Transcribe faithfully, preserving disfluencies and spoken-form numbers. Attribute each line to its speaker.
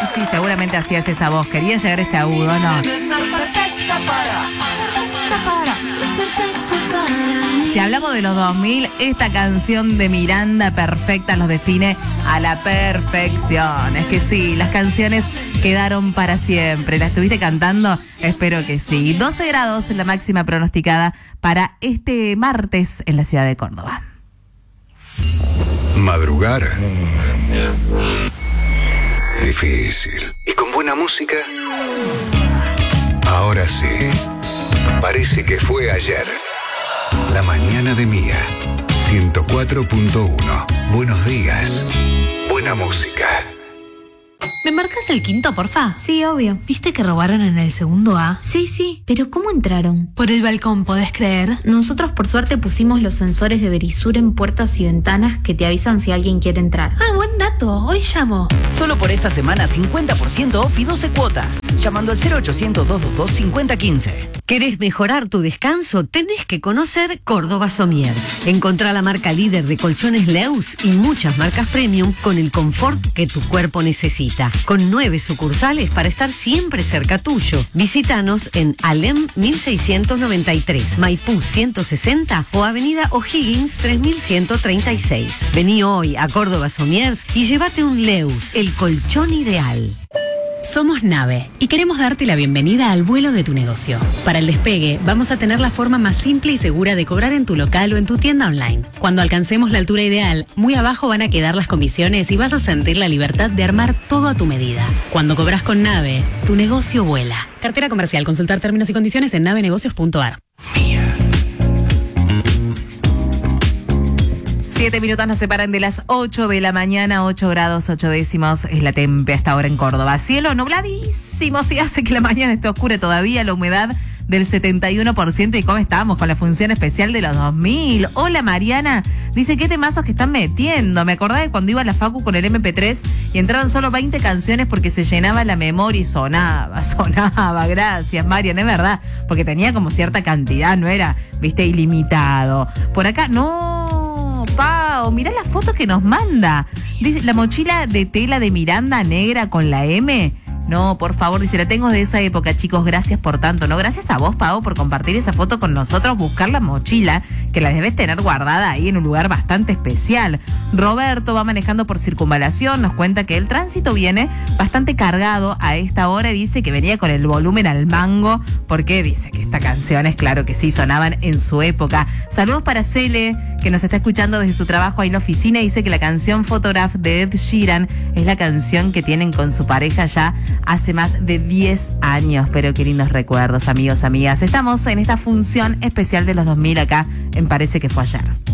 Speaker 1: Sí, seguramente hacías esa voz. Quería llegar a ese agudo, ¿no? Si hablamos de los dos mil, esta canción de Miranda Perfecta los define a la perfección. Es que sí, las canciones quedaron para siempre. ¿La estuviste cantando? Espero que sí. doce grados en la máxima pronosticada para este martes en la ciudad de Córdoba.
Speaker 2: Madrugar. Difícil. ¿Y con buena música? Ahora sí. Parece que fue ayer. La mañana de Mía. ciento cuatro punto uno. Buenos días. Buena música.
Speaker 3: ¿Me marcas el quinto, porfa?
Speaker 4: Sí, obvio.
Speaker 3: ¿Viste que robaron en el segundo A?
Speaker 4: Sí, sí. ¿Pero cómo entraron?
Speaker 3: Por el balcón, ¿podés creer?
Speaker 4: Nosotros por suerte pusimos los sensores de Verisur en puertas y ventanas que te avisan si alguien quiere entrar.
Speaker 3: Ah, buen dato. Hoy llamo.
Speaker 5: Solo por esta semana cincuenta por ciento off y doce cuotas. Llamando al cero ochocientos, doscientos veintidós, cincuenta quince.
Speaker 6: ¿Querés mejorar tu descanso? Tenés que conocer Córdoba Somiers. Encontrá la marca líder de colchones Leus y muchas marcas premium con el confort que tu cuerpo necesita. Con nueve sucursales para estar siempre cerca tuyo. Visítanos en Alem mil seiscientos noventa y tres, Maipú ciento sesenta o Avenida O'Higgins tres mil ciento treinta y seis. Vení hoy a Córdoba Somiers y llévate un Leus, el colchón ideal.
Speaker 7: Somos Nave y queremos darte la bienvenida al vuelo de tu negocio. Para el despegue, vamos a tener la forma más simple y segura de cobrar en tu local o en tu tienda online. Cuando alcancemos la altura ideal, muy abajo van a quedar las comisiones y vas a sentir la libertad de armar todo a tu medida. Cuando cobras con Nave, tu negocio vuela. Cartera comercial. Consultar términos y condiciones en navenegocios punto a r.
Speaker 1: Siete minutos nos separan de las ocho de la mañana, ocho grados, ocho décimos es la tempe hasta ahora en Córdoba. Cielo nubladísimo, sí hace que la mañana esté oscura todavía, la humedad del setenta y uno por ciento. ¿Y cómo estamos con la función especial de los dos mil? Hola Mariana, dice qué temazos que están metiendo. Me acordaba de cuando iba a la facu con el eme pe tres y entraban solo veinte canciones porque se llenaba la memoria y sonaba, sonaba. Gracias Mariana, es verdad, porque tenía como cierta cantidad, no era, viste, ilimitado. Por acá, no... Pau, mirá la foto que nos manda. Dice, la mochila de tela de Miranda negra con la M. No, por favor, dice, la tengo de esa época, chicos, gracias por tanto. No, gracias a vos, Pau, por compartir esa foto con nosotros, buscar la mochila, que la debes tener guardada ahí en un lugar bastante especial. Roberto va manejando por Circunvalación, nos cuenta que el tránsito viene bastante cargado a esta hora y dice que venía con el volumen al mango, porque dice que estas canciones, claro que sí, sonaban en su época. Saludos para Cele, que nos está escuchando desde su trabajo ahí en la oficina, y dice que la canción Photograph de Ed Sheeran es la canción que tienen con su pareja ya hace más de diez años, pero qué lindos recuerdos, amigos, amigas. Estamos en esta función especial de los dos mil acá en Parece que fue ayer.